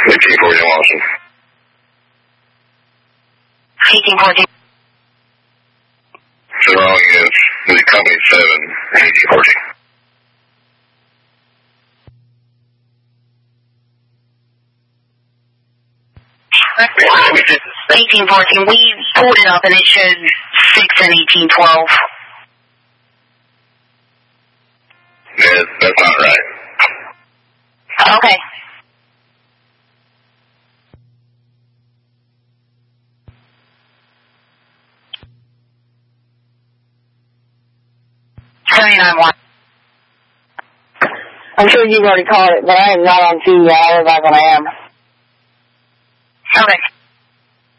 1840 Washington. 1814. So wrong is the company 7, 1840. 1814. We pulled it up and it showed 6 and 1812. Yeah, that's not right. Okay. I'm sure you've already called it, but I am not on scene yet. I'll be back when I am. Okay.